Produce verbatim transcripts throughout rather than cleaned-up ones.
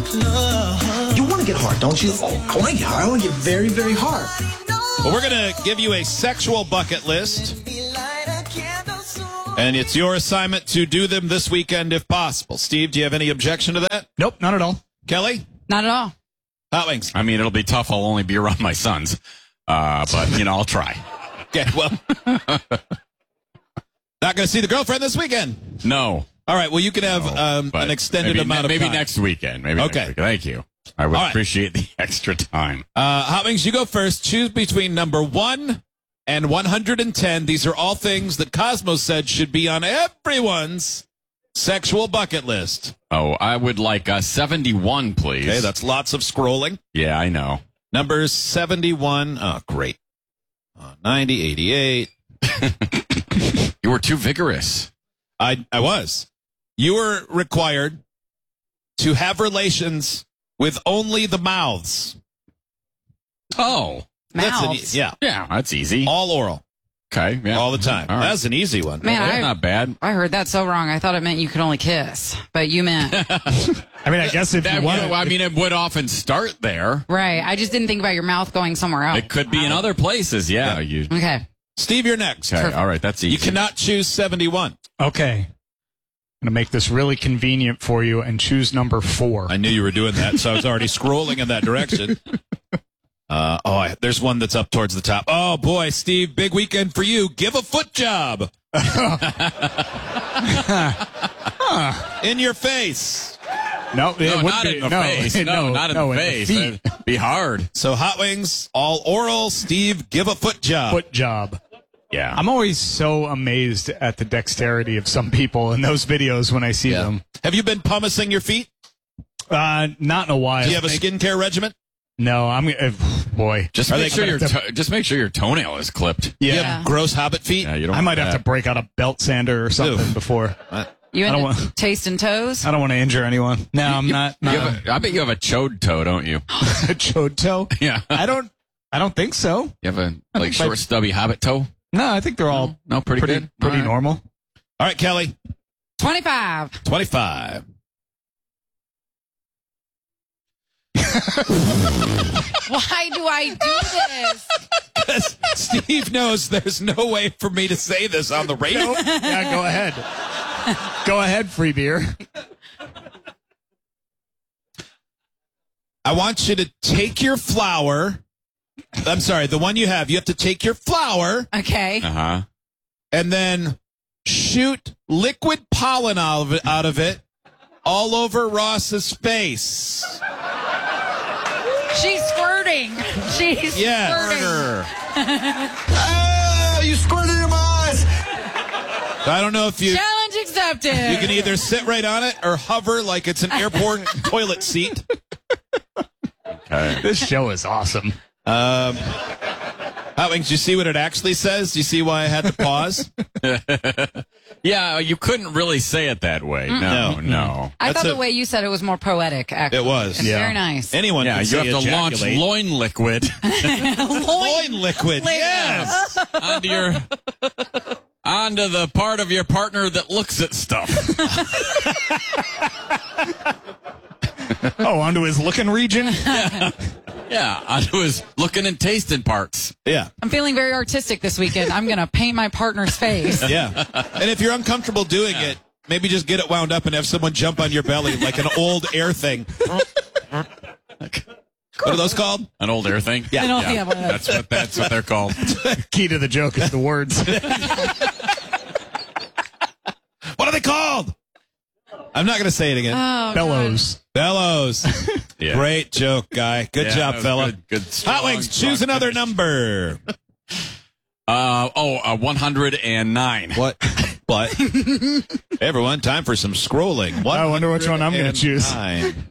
You want to get hard, don't you? Oh, I want to get hard. I want to get very, very hard. Well, we're going to give you a sexual bucket list. And it's your assignment to do them this weekend if possible. Steve, do you have any objection to that? Nope, not at all. Kelly? Not at all. Hot Wings? I mean, it'll be tough. I'll only be around my sons. Uh, but, you know, I'll try. Okay, well. Not going to see the girlfriend this weekend? No. All right, well, you can have no, um, an extended maybe, amount of maybe time. Maybe next weekend. Maybe okay. Next weekend. Thank you. I would right. appreciate the extra time. Uh, Hot Wings, you go first. Choose between number one and one hundred ten. These are all things that Cosmo said should be on everyone's sexual bucket list. Oh, I would like uh, seventy-one, please. Okay, that's lots of scrolling. Yeah, I know. Number seventy-one. Oh, great. Uh, ninety, eighty-eight. You were too vigorous. I, I was. You were required to have relations with only the mouths. Oh. That's an, Mouths? yeah. Yeah, that's easy. All oral. Okay. Yeah. All the time. All right. That's an easy one. Man, That's I, not bad. I heard that so wrong. I thought it meant you could only kiss, but you meant I mean, I guess if That you want would, I mean, it would often start there. right. I just didn't think about your mouth going somewhere else. It could be in other places. Yeah. Yeah. You, Okay. Steve, you're next. okay. All right. That's easy. You cannot choose seventy-one. Okay. I'm going to make this really convenient for you and choose number four. I knew you were doing that, so I was already scrolling in that direction. Uh, oh, I, there's one that's up towards the top. Oh, boy, Steve, big weekend for you. Give a foot job. In your face. No, it No, would not be, in the no, face. No, no, not in no, the face. feet. That'd be hard. So Hot Wings, all oral. Steve, give a foot job. Foot job. Yeah. I'm always so amazed at the dexterity of some people in those videos when I see Yeah. them. Have you been pumicing your feet? Uh, not in a while. Do you have a skincare regimen? No, I'm uh, boy. Just Are make they sure your gonna to- just make sure your toenail is clipped. Yeah, You Yeah. have gross hobbit feet? Yeah, you don't I want might have that. to break out a belt sander or something Oof. before. You I don't into want- tasting toes? I don't want to injure anyone. No, I'm not. You not have a, I bet you have a chode toe, don't you? a chode toe. Yeah. I don't. I don't think so. You have a I like think short, my- stubby hobbit toe. No, I think they're all No, pretty, pretty good. pretty All right. normal. All right, Kelly, twenty-five. twenty-five. Why do I do this? Steve knows there's no way for me to say this on the radio. Yeah, go ahead. Go ahead, free beer. I want you to take your flour. I'm sorry, the one you have. You have to take your flour Okay. Uh huh. and then shoot liquid pollen out of it, out of it all over Ross's face. She's squirting. She's Yeah. squirting. Oh, you squirted in my eyes. I don't know if you Challenge accepted. you can either sit right on it or hover like it's an airport toilet seat. Okay. This show is awesome. Um, Hot Wings, do you see what it actually says? Do you see why I had to pause? Yeah, you couldn't really say it that way. No, No. no. I That's thought a- the way you said it was more poetic, actually. It was. It's Yeah. very nice. Anyone Yeah, can you say have to launch ejaculate. loin liquid loin liquid. Yes. onto your onto the part of your partner that looks at stuff. Oh, onto his looking region. Yeah, onto his looking and tasting parts. Yeah. I'm feeling very artistic this weekend. I'm going to paint my partner's face. Yeah. And if you're uncomfortable doing it, maybe just get it wound up and have someone jump on your belly like an old air thing. What are those called? An old air thing. Yeah. I don't Yeah, think I want that's what that's what they're called. Key to the joke is the words. What are they called? I'm not going to say it again. Oh, Bellows. Bellows. Yeah. Great joke, guy. Good Yeah, job, that was fella. Good, good Hot strong, Wings, strong choose another finish. number. Uh oh, uh, one hundred and nine. What? What? Hey, everyone, time for some scrolling. I wonder which one I'm going to choose. Nine.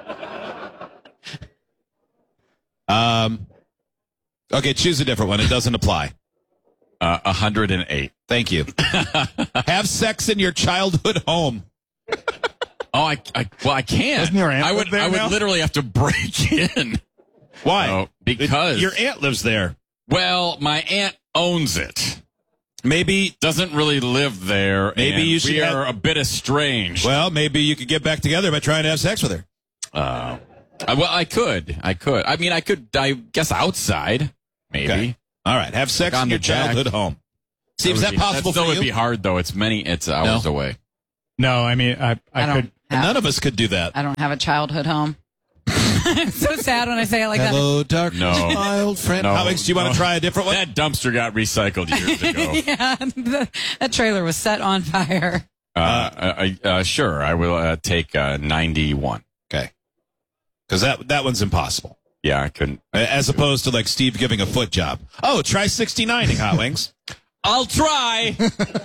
Um. Okay, choose a different one. It doesn't apply. Uh, one hundred and eight. Thank you. Have sex in your childhood home. Oh, I, I well, I can't. Doesn't your aunt I live would, there I would now? literally have to break in. Why? Oh, because your aunt lives there. well, my aunt owns it. Maybe. Doesn't really live there. Maybe and you should We have- are a bit estranged. Well, maybe you could get back together by trying to have sex with her. Uh, I- well, I could. I could. I mean, I could, I guess, outside, maybe. Okay. All right. Have sex Like on in your the deck. childhood home. Steve, is would that be- possible that still for would you? be hard, though. It's many, it's hours No. away. No, I mean, I, I, I don't could. have, None of us could do that. I don't have a childhood home. It's so sad when I say it like Hello, darkness, No. my old friend. No. Alex, do you want No. to try a different one? That dumpster got recycled years ago. that. Yeah, the, that trailer was set on fire. uh, uh, uh, sure, I will uh, take uh, ninety-one. Okay. Because that, that one's impossible. Yeah, I couldn't. As opposed to like Steve giving a foot job. Oh, try sixty-nining, Hot Wings. I'll try.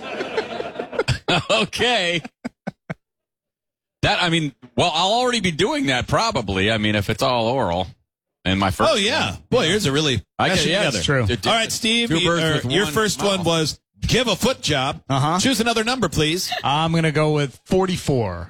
Okay. That, I mean, well, I'll already be doing that probably. I mean, if it's all oral. And my first Oh, yeah. one. Boy, here's a really I meshing could, yeah, together. It's true. D- d- All right, Steve, two you- birds or with your one- first wow. one was give a foot job. Uh-huh. Choose another number, please. I'm going to go with forty-four.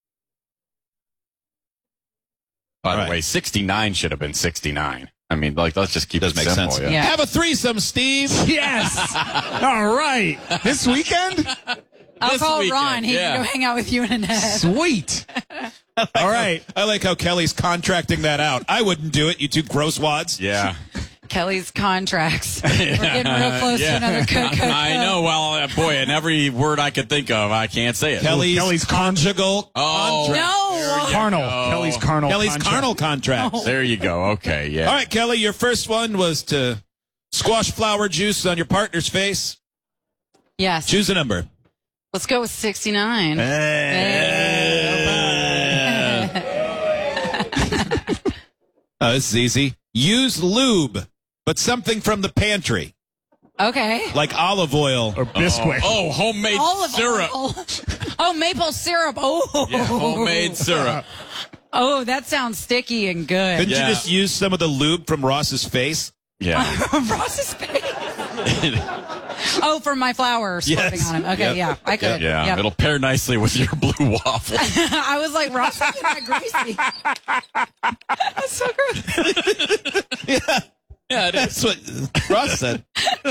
By All the right. way, sixty-nine should have been sixty-nine. I mean, like, let's just keep Does it make simple. sense. Yeah. Yeah. Have a threesome, Steve. Yes. All right. This weekend? I'll This call weekend, Ron. He yeah. can go hang out with you and Annette. Sweet. All right. I like how Kelly's contracting that out. I wouldn't do it, you two gross wads. Yeah. Kelly's contracts. We're getting real close Yeah. to another cook. cook I know. Well, uh, boy, and every word I could think of, I can't say it. Kelly's, Kelly's conjugal Oh. contract. No. Carnal. go. Kelly's carnal. Kelly's contract. carnal contracts. There you go. Okay, yeah. All right, Kelly, your first one was to squash flower juice on your partner's face. Yes. Choose a number. Let's go with sixty-nine. Oh, this is easy. Use lube, but something from the pantry, Okay. like olive oil. Or Bisquick. Oh, homemade Olive syrup. oil. Oh, maple syrup. Oh. Yeah, homemade syrup. Oh, that sounds sticky and good. Couldn't Yeah. you just use some of the lube from Ross's face? Yeah. Ross's face. Oh, from my flower squirting Yes. on him. Okay, Yep. yeah, I could. Yeah, Yep. it'll pair nicely with your blue waffle. I was like, Ross, you're not greasy. That's so gross. Yeah, it is. That's what Ross said.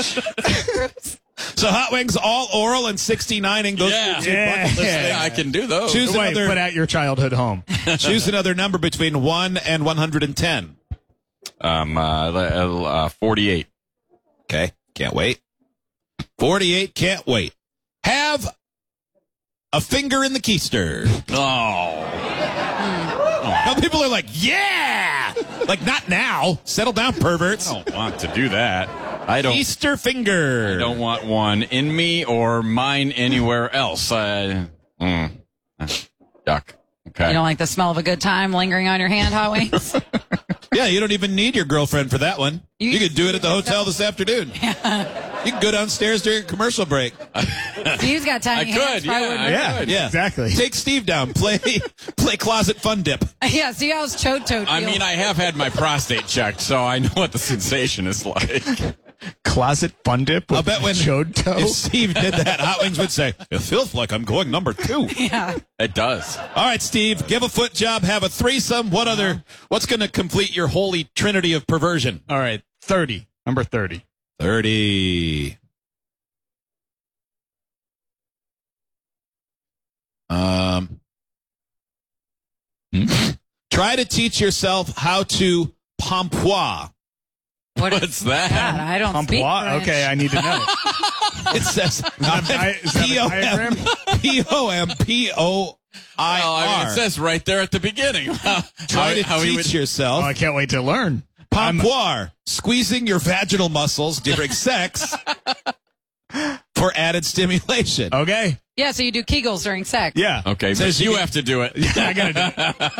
So Hot Wings, all oral and sixty-nining. Those Yeah. are your two Yeah. bucket list Yeah, things. I can do those. Choose Wait, another, put at your childhood home. choose another number between one and one hundred ten. Um, uh, uh, forty-eight. Okay, can't wait. forty-eight, can't wait. Have a finger in the keister. Oh. Now people are like, yeah! Like, not now. Settle down, perverts. I don't want to do that. I don't. Easter finger. I don't want one in me or mine anywhere else. Uh, mm, duck. Okay. You don't like the smell of a good time lingering on your hand, Hot Wings? Yeah, you don't even need your girlfriend for that one. You, You- could do it at the hotel this afternoon. You can go downstairs during a commercial break. Steve's got I tiny hands. could. probably Yeah. wouldn't- I Yeah, could. Yeah, exactly. Take Steve down. Play play closet fun dip. Yeah, see how his chode toad I mean, I have had my prostate checked, so I know what the sensation is like. Closet fun dip with I'll bet when chode toe. if Steve did that, Hot Wings would say, "It feels like I'm going number two." Yeah. It does. All right, Steve, give a foot job, have a threesome. What other? What's going to complete your holy trinity of perversion? All right, thirty. Number thirty. Thirty. Um. Try to teach yourself how to pompoir. What is What's that? that? I don't speak Pompoir? French. Okay, I need to know. It says di- is that a P O M P O M P O I Well, I mean, it R. says right there at the beginning. Try to how he teach would- yourself Oh, I can't wait to learn. pompoir, squeezing your vaginal muscles during sex for added stimulation. Okay. Yeah, so you do Kegels during sex. Yeah. Okay, Says but you you can- have to do it. I gotta do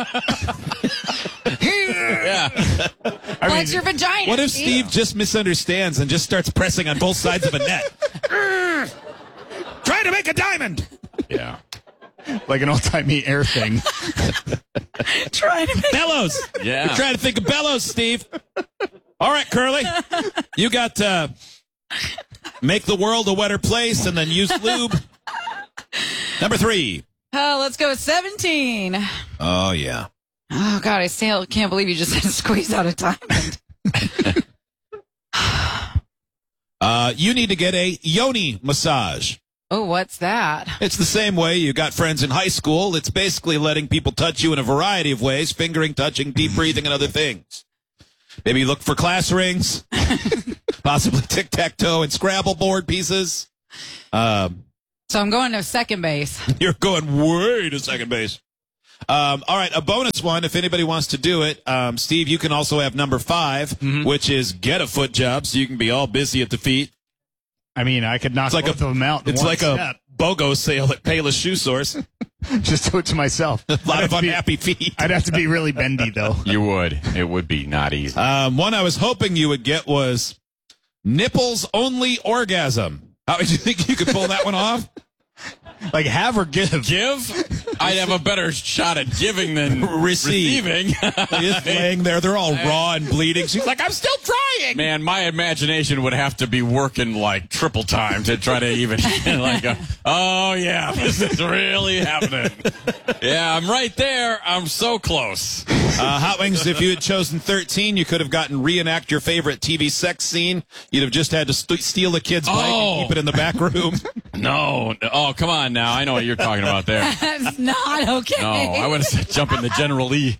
it. Yeah. I mean, Flex your vagina. What if Steve? Steve just misunderstands and just starts pressing on both sides of a net? Trying to make a diamond. Yeah. like an old-timey air thing. Trying to make Bellows. Yeah. You're trying to think of bellows, Steve. All right, Curly. You got uh, make the world a wetter place and then use lube. Number three. Oh, let's go with seventeen. Oh, yeah. Oh, God, I still can't believe you just had to squeeze out a diamond. Uh, you need to get a yoni massage. Oh, what's that? It's the same way you got friends in high school. It's basically letting people touch you in a variety of ways, fingering, touching, deep breathing, and other things. Maybe look for class rings, possibly tic-tac-toe and Scrabble board pieces. Um, So I'm going to second base. you're going way to second base. Um, all right, a bonus one, if anybody wants to do it. Um, Steve, you can also have number five, Mm-hmm. which is get a foot job so you can be all busy at the feet. I mean, I could knock It's like both a, of them out in It's one like step. a BOGO sale at Payless Shoe Source. Just do it to myself. A lot I'd of have to be- unhappy feet. I'd have to be really bendy, though. You would. It would be not easy. Um, one I was hoping you would get was nipples only orgasm. How did you think you could pull that one off? Like, have or give. Give? I'd have a better shot at giving than Receive. receiving. Just laying there, they're all raw and bleeding. She's like, I'm still trying. Man, my imagination would have to be working like triple time to try to even like, a, oh yeah, this is really happening. Yeah, I'm right there. I'm so close. Uh, Hot Wings, if you had chosen thirteen, you could have gotten reenact your favorite T V sex scene. You'd have just had to st- steal a kid's bike Oh. and keep it in the back room. No. Oh, come on now. I know what you're talking about there. That's not okay. No, I would have said jump in the General Lee.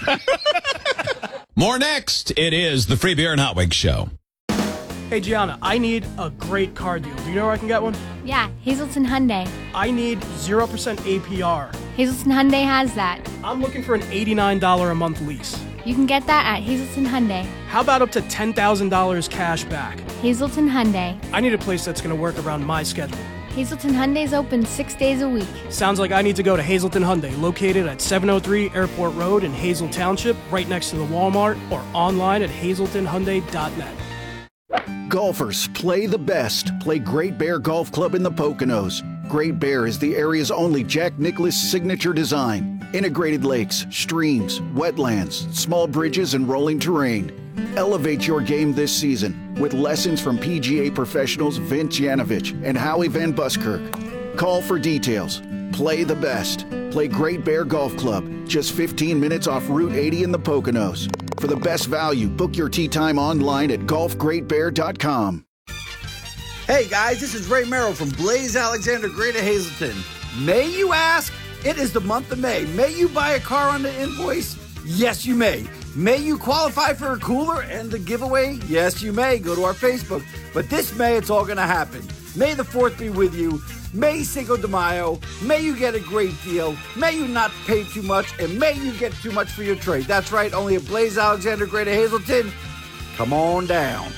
More next. It is the Free Beer and Hot Wings Show. Hey Gianna, I need a great car deal. Do you know where I can get one? Yeah, Hazelton Hyundai. I need zero percent A P R. Hazelton Hyundai has that. I'm looking for an eighty-nine dollars a month lease. You can get that at Hazelton Hyundai. How about up to ten thousand dollars cash back? Hazelton Hyundai. I need a place that's going to work around my schedule. Hazelton Hyundai's open six days a week. Sounds like I need to go to Hazelton Hyundai, located at seven oh three Airport Road in Hazel Township, right next to the Walmart, or online at hazelton hyundai dot net. Golfers, play the best. Play Great Bear Golf Club in the Poconos. Great Bear is the area's only Jack Nicklaus signature design. Integrated lakes, streams, wetlands, small bridges, and rolling terrain. Elevate your game this season with lessons from P G A professionals Vince Yanovich and Howie Van Buskirk. Call for details. Play the best. Play Great Bear Golf Club, just fifteen minutes off Route eighty in the Poconos. For the best value, book your tee time online at golf great bear dot com. Hey guys, this is Ray Merrill from Blaze Alexander Greater Hazelton. May you ask? It is the month of May. May you buy a car on the invoice? Yes, you may. May you qualify for a cooler and the giveaway? Yes, you may. Go to our Facebook. But this May, it's all going to happen. May the fourth be with you. May Cinco de Mayo. May you get a great deal. May you not pay too much. And may you get too much for your trade. That's right, only at Blaze Alexander Greater Hazelton. Come on down.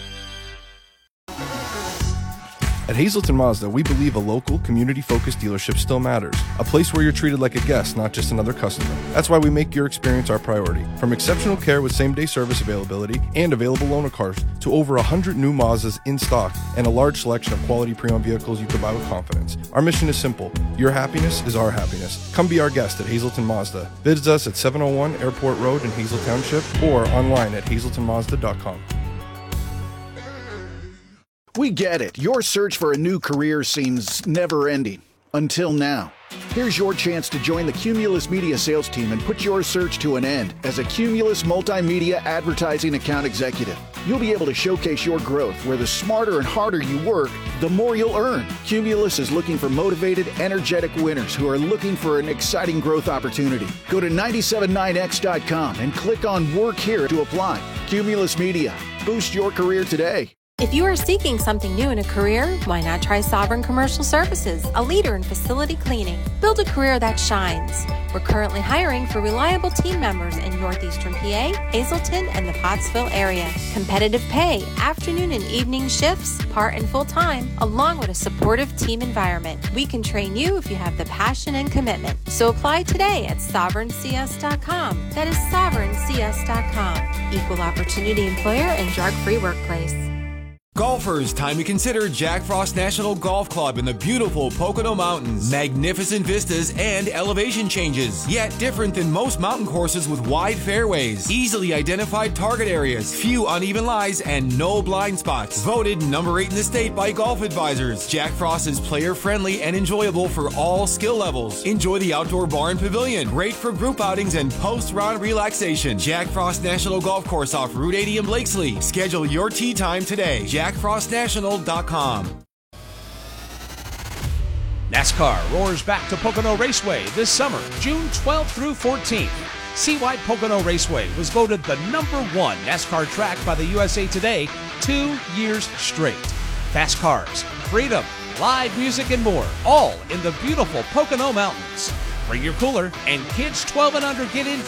At Hazelton Mazda, we believe a local, community-focused dealership still matters. A place where you're treated like a guest, not just another customer. That's why we make your experience our priority. From exceptional care with same-day service availability and available loaner cars, to over one hundred new Mazdas in stock and a large selection of quality pre-owned vehicles you can buy with confidence. Our mission is simple. Your happiness is our happiness. Come be our guest at Hazelton Mazda. Visit us at seven oh one Airport Road in Hazel Township or online at hazelton mazda dot com. We get it. Your search for a new career seems never-ending. Until now. Here's your chance to join the Cumulus Media sales team and put your search to an end as a Cumulus Multimedia Advertising Account Executive. You'll be able to showcase your growth where the smarter and harder you work, the more you'll earn. Cumulus is looking for motivated, energetic winners who are looking for an exciting growth opportunity. Go to nine seven nine x dot com and click on Work Here to apply. Cumulus Media. Boost your career today. If you are seeking something new in a career, why not try Sovereign Commercial Services, a leader in facility cleaning? Build a career that shines. We're currently hiring for reliable team members in northeastern P A, Hazelton, and the Pottsville area. Competitive pay, afternoon and evening shifts, part and full-time, along with a supportive team environment. We can train you if you have the passion and commitment. So apply today at sovereign c s dot com. That is sovereign c s dot com. Equal opportunity employer and drug-free workplace. Golfers, time to consider Jack Frost National Golf Club in the beautiful Pocono Mountains. Magnificent vistas and elevation changes, yet different than most mountain courses with wide fairways, easily identified target areas, few uneven lies, and no blind spots. Voted number eight in the state by Golf Advisors. Jack Frost is player-friendly and enjoyable for all skill levels. Enjoy the outdoor bar and pavilion, great for group outings and post-round relaxation. Jack Frost National Golf Course off Route eighty in Blakesley. Schedule your tee time today. jack frost national dot com. NASCAR roars back to Pocono Raceway this summer, June twelfth through fourteenth. See why Pocono Raceway was voted the number one NASCAR track by the U S A Today two years straight. Fast cars, freedom, live music, and more, all in the beautiful Pocono Mountains. Bring your cooler, and kids twelve and under get in